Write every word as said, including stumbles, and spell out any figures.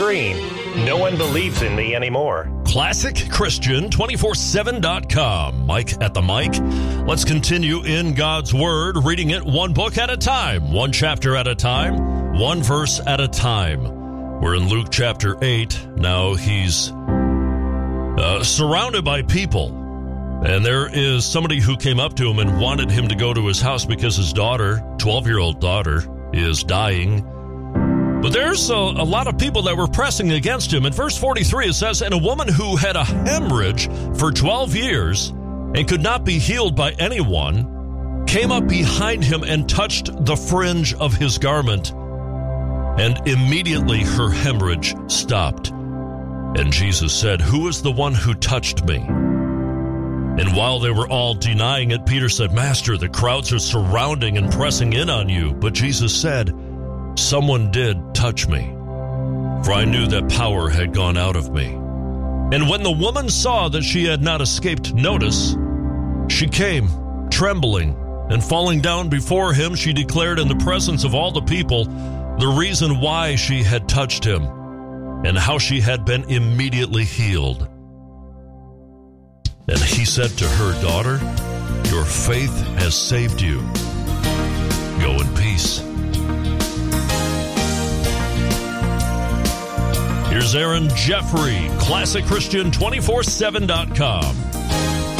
screen. No one believes in me anymore. Classic Christian two four seven dot com. Mike at the mic. Let's continue in God's Word, reading it one book at a time, one chapter at a time, one verse at a time. We're in Luke chapter eight. Now he's uh, surrounded by people. And there is somebody who came up to him and wanted him to go to his house because his daughter, twelve-year-old daughter, is dying. But there's a, a lot of people that were pressing against him. In verse forty-three, it says, "And a woman who had a hemorrhage for twelve years and could not be healed by anyone came up behind him and touched the fringe of his garment. And immediately her hemorrhage stopped. And Jesus said, 'Who is the one who touched me?' And while they were all denying it, Peter said, 'Master, the crowds are surrounding and pressing in on you.' But Jesus said, 'Someone did touch me, for I knew that power had gone out of me.' And when the woman saw that she had not escaped notice, she came, trembling, and falling down before him, she declared in the presence of all the people the reason why she had touched him, and how she had been immediately healed. And he said to her, 'Daughter, your faith has saved you. Go in peace.'" Here's Aaron Jeffrey, Classic Christian two four seven dot com.